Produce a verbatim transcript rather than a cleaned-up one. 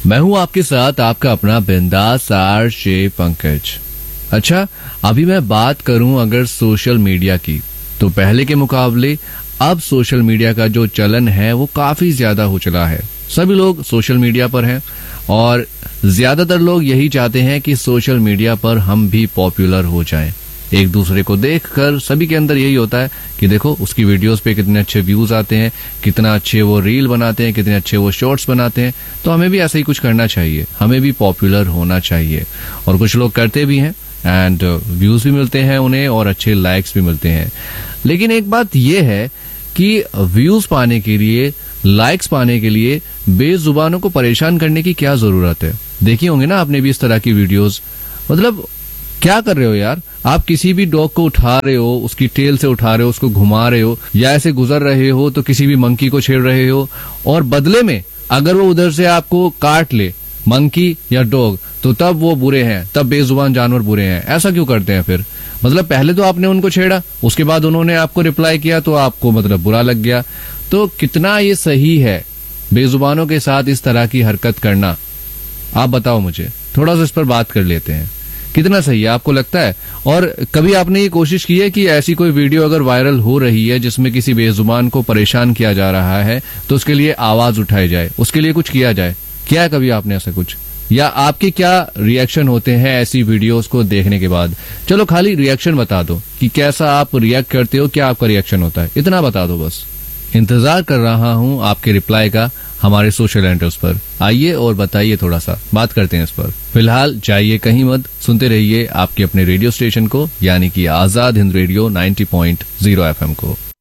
मैं हूं आपके साथ आपका अपना बिंदास आरजे पंकज। अच्छा, अभी मैं बात करूं अगर सोशल मीडिया की, तो पहले के मुकाबले अब सोशल मीडिया का जो चलन है वो काफी ज्यादा हो चला है। सभी लोग सोशल मीडिया पर हैं और ज्यादातर लोग यही चाहते हैं कि सोशल मीडिया पर हम भी पॉपुलर हो जाएं। एक दूसरे को देखकर सभी के अंदर यही होता है कि देखो उसकी वीडियोस पे कितने अच्छे व्यूज आते हैं, कितना अच्छे वो रील बनाते हैं, कितने अच्छे वो शॉर्ट्स बनाते हैं, तो हमें भी ऐसा ही कुछ करना चाहिए, हमें भी पॉपुलर होना चाहिए। और कुछ लोग करते भी हैं एंड व्यूज भी मिलते हैं उन्हें और अच्छे लाइक्स भी मिलते हैं। लेकिन एक बात यह है कि व्यूज पाने के लिए, लाइक्स पाने के लिए बेजुबानों को परेशान करने की क्या जरूरत है। देखिए होंगे ना आपने भी इस तरह की वीडियोस। मतलब क्या कर रहे हो यार, आप किसी भी डॉग को उठा रहे हो, उसकी टेल से उठा रहे हो, उसको घुमा रहे हो, या ऐसे गुजर रहे हो तो किसी भी मंकी को छेड़ रहे हो, और बदले में अगर वो उधर से आपको काट ले, मंकी या डॉग, तो तब वो बुरे हैं, तब बेजुबान जानवर बुरे हैं। ऐसा क्यों करते हैं फिर? मतलब पहले तो आपने उनको छेड़ा, उसके बाद उन्होंने आपको रिप्लाई किया तो आपको मतलब बुरा लग गया। तो कितना ये सही है बेजुबानों के साथ इस तरह की हरकत करना? आप बताओ मुझे, थोड़ा सा इस पर बात कर लेते हैं। कितना सही है आपको लगता है? और कभी आपने ये कोशिश की है कि ऐसी कोई वीडियो अगर वायरल हो रही है जिसमें किसी बेजुबान को परेशान किया जा रहा है तो उसके लिए आवाज उठाई जाए, उसके लिए कुछ किया जाए? क्या है कभी आपने ऐसा कुछ? या आपके क्या रिएक्शन होते हैं ऐसी वीडियोस को देखने के बाद? चलो खाली रिएक्शन बता दो कि कैसा आप रिएक्ट करते हो, क्या आपका रिएक्शन होता है, इतना बता दो बस। इंतजार कर रहा हूं आपके रिप्लाई का हमारे सोशल हैंडल्स पर। आइए और बताइए, थोड़ा सा बात करते हैं इस पर। फिलहाल जाइए कहीं मत, सुनते रहिए आपके अपने रेडियो स्टेशन को, यानी कि Azad Hind radio ninety point zero FM को।